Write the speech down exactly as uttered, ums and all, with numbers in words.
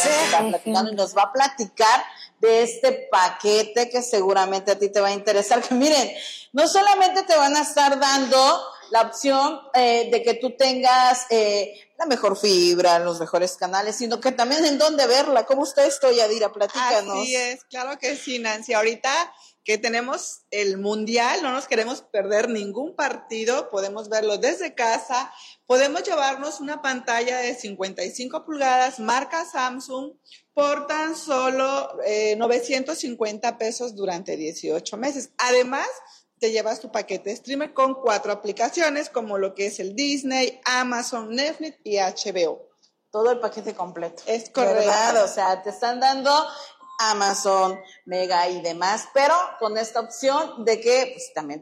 sí. estar platicando y nos va a platicar de este paquete que seguramente a ti te va a interesar. Que miren, no solamente te van a estar dando la opción eh, de que tú tengas eh, la mejor fibra, los mejores canales, sino que también en dónde verla. ¿Cómo está esto, Yadira? Platícanos. Así es, claro que sí, Nancy. Ahorita que tenemos el Mundial, no nos queremos perder ningún partido, podemos verlo desde casa, podemos llevarnos una pantalla de cincuenta y cinco pulgadas, marca Samsung, por tan solo eh, novecientos cincuenta pesos durante dieciocho meses. Además, te llevas tu paquete de streamer con cuatro aplicaciones, como lo que es el Disney, Amazon, Netflix y H B O. Todo el paquete completo. Es correcto. ¿Verdad? O sea, te están dando Amazon, Mega y demás, pero con esta opción de que pues, también